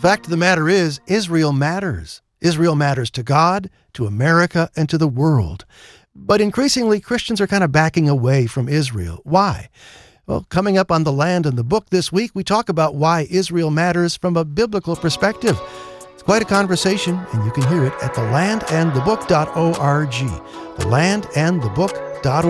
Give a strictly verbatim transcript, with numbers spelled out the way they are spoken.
fact of the matter is, Israel matters. Israel matters to God, to America, and to the world. But increasingly, Christians are kind of backing away from Israel. Why? Well, coming up on The Land and the Book this week, we talk about why Israel matters from a biblical perspective. It's quite a conversation, and you can hear it at the land and the book dot org. the land and the book dot org.